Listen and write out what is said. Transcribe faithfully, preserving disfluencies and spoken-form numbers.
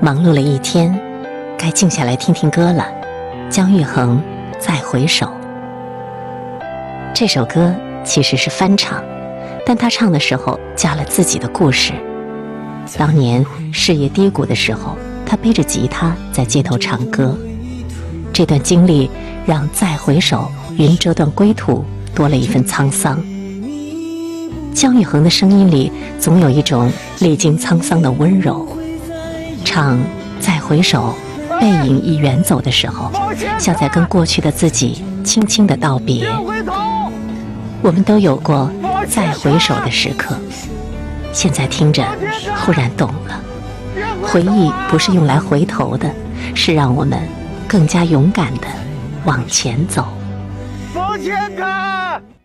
忙碌了一天，该静下来听听歌了。姜育恒《再回首》这首歌其实是翻唱，但他唱的时候加了自己的故事。当年事业低谷的时候，他背着吉他在街头唱歌，这段经历让《再回首》云遮断归途多了一份沧桑。姜育恒的声音里总有一种历经沧桑的温柔，唱《再回首》，背影一远走的时候，像在跟过去的自己轻轻地道别。我们都有过再回首的时刻，现在听着忽然懂了，回忆不是用来回头的，是让我们更加勇敢地往前走。 往前看。